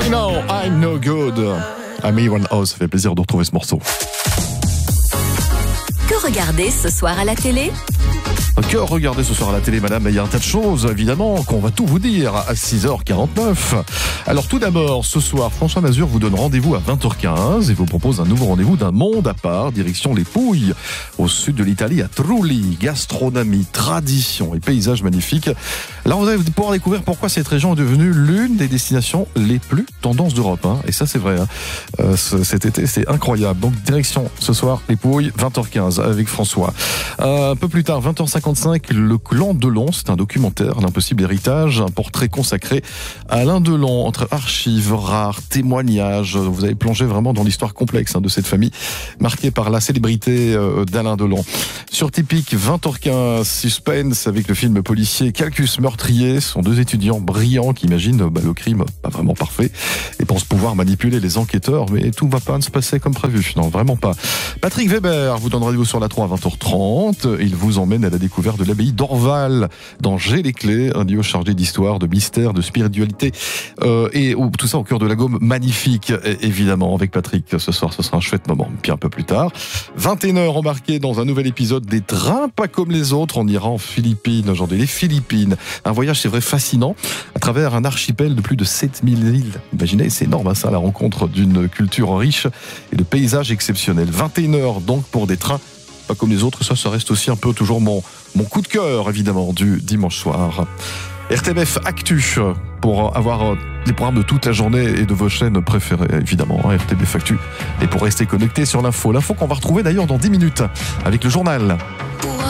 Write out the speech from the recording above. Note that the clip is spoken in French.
I know I'm no good. Amy Winehouse, ça fait plaisir de retrouver ce morceau. Que regarder ce soir à la télé ? Que regarder ce soir à la télé, madame? Il y a un tas de choses, évidemment, qu'on va tout vous dire à 6h49. Alors tout d'abord, ce soir, François Mazur vous donne rendez-vous à 20h15 et vous propose un nouveau rendez-vous d'un monde à part, direction les Pouilles, au sud de l'Italie, à Trulli. Gastronomie, tradition et paysages magnifiques. Alors vous allez pouvoir découvrir pourquoi cette région est devenue l'une des destinations les plus tendances d'Europe. Hein. Et ça, c'est vrai. Hein. Cet été, c'est incroyable. Donc direction ce soir, les Pouilles, 20h15 avec François. Un peu plus tard, 20h55, le clan Delon, c'est un documentaire, l'impossible héritage, un portrait consacré à Alain Delon, entre archives rares, témoignages. Vous allez plonger vraiment dans l'histoire complexe de cette famille, marquée par la célébrité d'Alain Delon. Sur Typique, 20h15, suspense avec le film policier Calcus meurtrier. Ce sont deux étudiants brillants qui imaginent le crime pas vraiment parfait et pensent pouvoir manipuler les enquêteurs, mais tout ne va pas se passer comme prévu. Non, vraiment pas. Patrick Weber vous donne rendez-vous sur la 3 à 20h30. Il vous emmène à la découverte de l'abbaye d'Orval dans J'ai les clés, un lieu chargé d'histoire, de mystère, de spiritualité et tout ça au cœur de la Gaume, magnifique évidemment avec Patrick. Ce soir, ce sera un chouette moment. Puis un peu plus tard, 21h embarqué dans un nouvel épisode des Trains pas comme les autres. On ira en Philippines, aujourd'hui les Philippines. Un voyage, c'est vrai, fascinant à travers un archipel de plus de 7000 îles. Imaginez, c'est énorme ça, la rencontre d'une culture riche et de paysages exceptionnels. 21h donc pour des trains pas comme les autres, ça reste aussi un peu toujours mon coup de cœur, évidemment, du dimanche soir. RTBF Actu, pour avoir les programmes de toute la journée et de vos chaînes préférées, évidemment, RTBF Actu. Et pour rester connecté sur l'info qu'on va retrouver d'ailleurs dans 10 minutes, avec le journal.